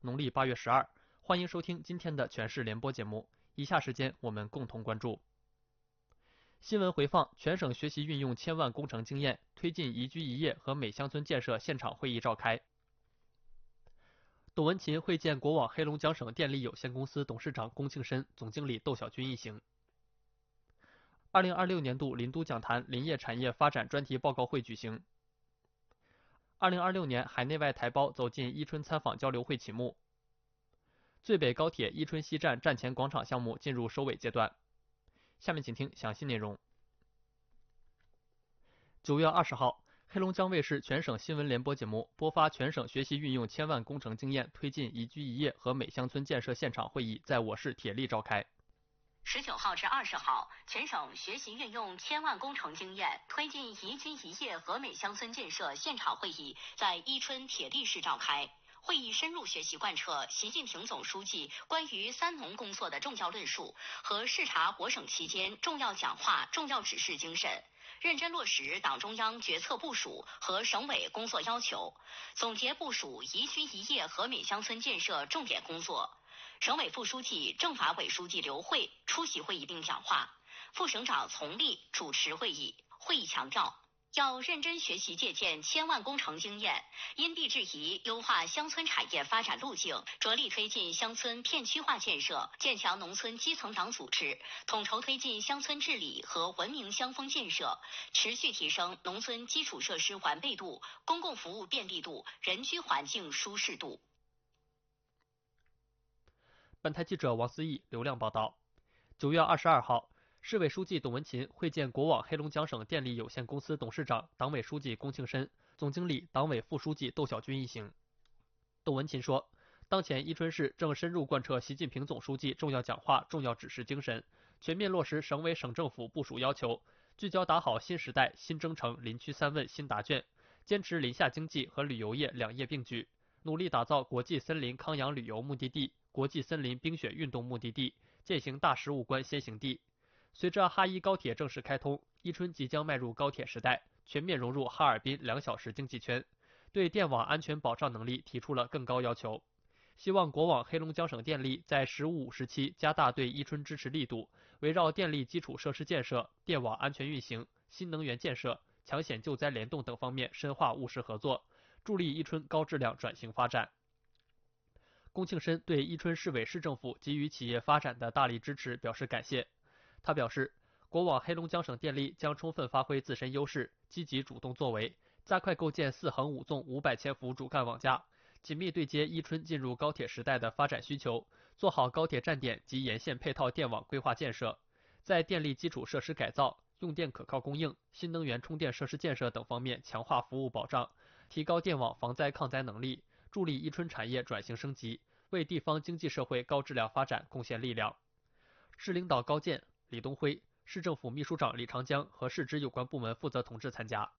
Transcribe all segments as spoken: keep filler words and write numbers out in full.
农历八月十二。欢迎收听今天的全市联播节目。以下时间我们共同关注。新闻回放：全省学习运用千万工程经验，推进宜居宜业和美乡村建设现场会议召开。董文琴会见国网黑龙江省电力有限公司董事长龚庆申、总经理窦小军一行。二零二六年度林都讲坛林业产业发展专题报告会举行。二零二六年海内外台胞走进伊春参访交流会启幕。最北高铁伊春西站站前广场项目进入收尾阶段。下面请听详细内容。九月二十号，黑龙江卫视全省新闻联播节目播发全省学习运用千万工程经验，推进宜居宜业和美乡村建设现场会议在我市铁力召开。 十九号至二十号，全省学习运用千万工程经验，推进宜居宜业和美乡村建设现场会议在伊春铁力市召开。会议深入学习贯彻习近平总书记关于三农工作的重要论述和视察国省期间重要讲话、重要指示精神，认真落实党中央决策部署和省委工作要求，总结部署宜居宜业和美乡村建设重点工作。省委副书记、政法委书记刘慧出席会议并讲话，副省长丛立主持会议。会议强调，要认真学习借鉴千万工程经验，因地制宜优化乡村产业发展路径，着力推进乡村片区化建设，建强农村基层党组织，统筹推进乡村治理和文明乡风建设，持续提升农村基础设施完备度、公共服务便利度、人居环境舒适度。 本台记者王思义、刘亮报道。九月二十二号，市委书记董文琴会见国网黑龙江省电力有限公司董事长、党委书记龚庆申、总经理、党委副书记窦小军一行。董文琴说，当前伊春市正深入贯彻习近平总书记重要讲话、重要指示精神，全面落实省委省政府部署要求，聚焦打好新时代新征程林区三问新答卷，坚持林下经济和旅游业两业并举，努力打造国际森林康养旅游目的地、国际森林冰雪运动目的地，践行大实物关先行地。随着哈伊高铁正式开通，伊春即将迈入高铁时代，全面融入哈尔滨两小时经济圈，对电网安全保障能力提出了更高要求。希望国网黑龙江省电力在“十五五”时期加大对伊春支持力度，围绕电力基础设施建设、电网安全运行、新能源建设、抢险救灾联动等方面深化务实合作，助力伊春高质量转型发展。龚庆申对伊春市委市政府给予企业发展的大力支持表示感谢。他表示，国网黑龙江省电力将充分发挥自身优势，积极主动作为，加快构建四横五纵五百千伏主干网架，紧密对接伊春进入高铁时代的发展需求，做好高铁站点及沿线配套电网规划建设，在电力基础设施改造、用电可靠供应、新能源充电设施建设等方面强化服务保障，提高电网防灾抗灾能力，助力伊春产业转型升级，为地方经济社会高质量发展贡献力量。市领导高健、李东辉、市政府秘书长李长江和市直有关部门负责同志参加。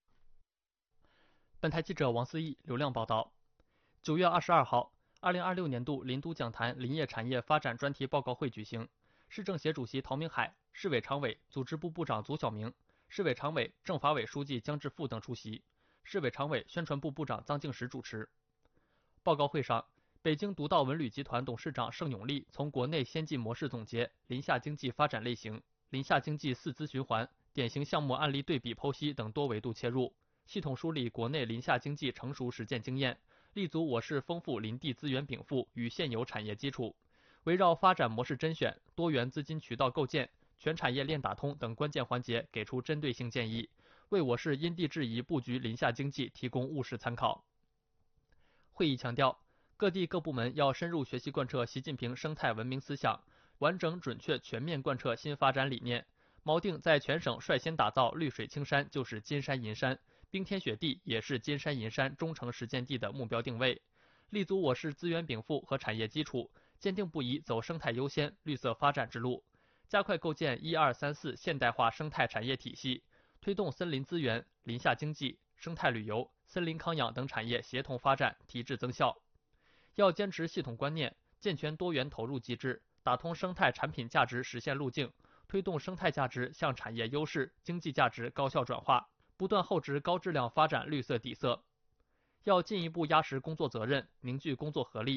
本台记者王思义、刘亮报道。九月二十二号，二零二六年度林都讲坛林业产业发展专题报告会举行，市政协主席陶明海、市委常委、组织部部长祖晓明、市委常委、政法委书记姜志富等出席，市委常委、宣传部部长臧敬实主持。报告会上，北京独到文旅集团董事长盛永利从国内先进模式总结、林下经济发展类型、林下经济四资循环、典型项目案例对比剖析等多维度切入，系统梳理国内林下经济成熟实践经验，立足我市丰富林地资源禀赋与现有产业基础，围绕发展模式甄选、多元资金渠道构建、全产业链打通等关键环节给出针对性建议，为我市因地制宜布局林下经济提供务实参考。会议强调，各地各部门要深入学习贯彻习近平生态文明思想，完整准确全面贯彻新发展理念，锚定在全省率先打造绿水青山就是金山银山，冰天雪地也是金山银山忠诚实践地的目标定位，立足我市资源禀赋和产业基础，坚定不移走生态优先、绿色发展之路，加快构建一二三四现代化生态产业体系，推动森林资源、林下经济、生态旅游、森林康养等产业协同发展，提质增效。要坚持系统观念，健全多元投入机制，打通生态产品价值实现路径，推动生态价值向产业优势、经济价值高效转化，不断厚植高质量发展绿色底色。要进一步压实工作责任，凝聚工作合力，